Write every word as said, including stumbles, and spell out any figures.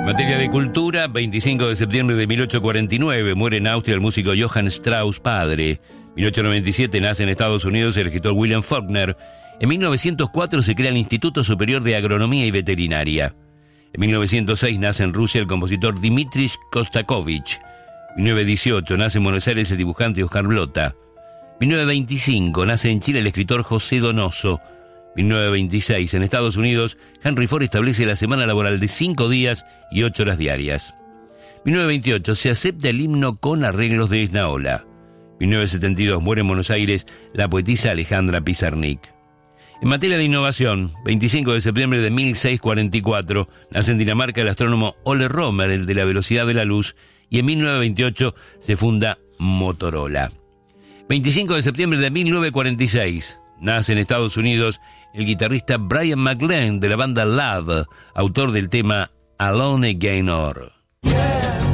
Materia de cultura, veinticinco de septiembre de mil ochocientos cuarenta y nueve, muere en Austria el músico Johann Strauss padre. mil ochocientos noventa y siete nace en Estados Unidos el escritor William Faulkner. En mil novecientos cuatro se crea el Instituto Superior de Agronomía y Veterinaria. En mil novecientos seis nace en Rusia el compositor Dmitri Shostakovich. mil novecientos dieciocho nace en Buenos Aires el dibujante Oscar Blota. mil novecientos veinticinco nace en Chile el escritor José Donoso. mil novecientos veintiséis, en Estados Unidos, Henry Ford establece la semana laboral de cinco días y ocho horas diarias. mil novecientos veintiocho, se acepta el himno con arreglos de Esnaola. mil novecientos setenta y dos, muere en Buenos Aires la poetisa Alejandra Pizarnik. En materia de innovación, veinticinco de septiembre de mil seiscientos cuarenta y cuatro, nace en Dinamarca el astrónomo Ole Romer, el de la velocidad de la luz, y en mil novecientos veintiocho se funda Motorola. veinticinco de septiembre de mil novecientos cuarenta y seis, nace en Estados Unidos el guitarrista Brian McLean de la banda Love, autor del tema Alone Again Or. Yeah.